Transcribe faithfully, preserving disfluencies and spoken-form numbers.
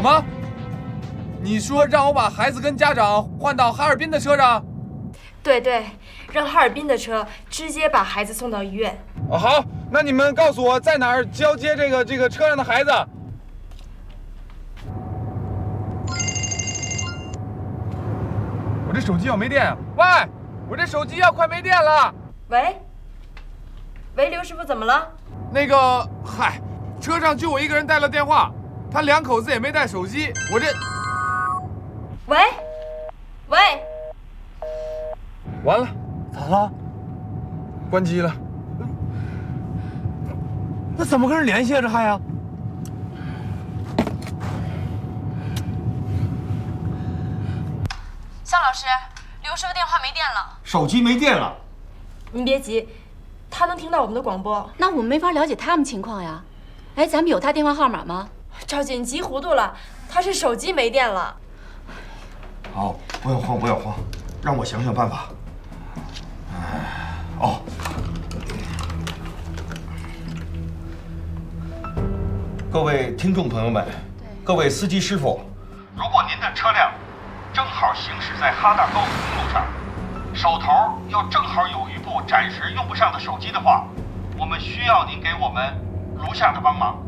么？你说让我把孩子跟家长换到哈尔滨的车上？ 对对，让哈尔滨的车直接把孩子送到医院。 哦，好，那你们告诉我在哪儿交接这个这个车上的孩子。我这手机要没电啊！喂，我这手机要快没电了。 喂，喂，刘师傅，怎么了？ 那个，嗨，车上就我一个人带了电话，他两口子也没带手机，我这…… 喂，喂， 完了， 咋了？ 关机了。 那怎么跟人联系啊？这还呀？ 向老师，刘师傅电话没电了， 手机没电了。 您别急，他能听到我们的广播。 那我们没法了解他们情况呀。哎，咱们有他电话号码吗？ 赵姐，你急糊涂了，他是手机没电了。 好，不要慌，不要慌，让我想想办法。哦，各位听众朋友们，各位司机师傅，如果您的车辆正好行驶在哈大高速公路上，手头又正好有一部暂时用不上的手机的话，我们需要您给我们如下的帮忙。